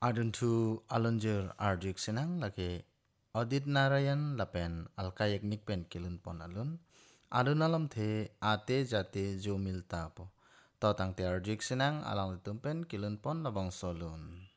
Adun tu alunjur arjuk senang lagi Odit Narayan lapen alkayak nikpen kilun pon alun. Adun alam the ate jate jo milta po. Totang te arjuk senang alang tumpen kilun pon labang solun.